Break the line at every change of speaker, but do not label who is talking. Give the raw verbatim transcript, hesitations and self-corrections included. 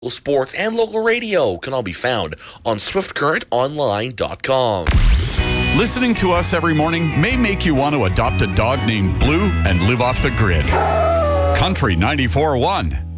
Sports and local radio can all be found on swift current online dot com.
Listening to us every morning may make you want to adopt a dog named Blue and live off the grid. Country ninety-four point one.